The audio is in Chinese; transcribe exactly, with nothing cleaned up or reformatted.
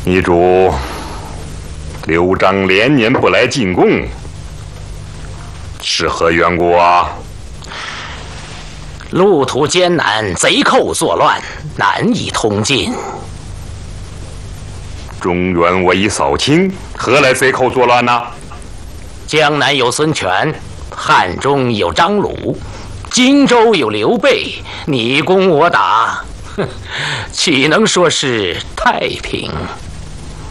遗嘱，刘璋连年不来进贡，是何缘故啊？ 路途艰难，贼寇作乱，难以通进。 中原我已扫清，何来贼寇作乱呢？ 江南有孙权，汉中有张鲁，荆州有刘备，你攻我打，哼，岂能说是太平？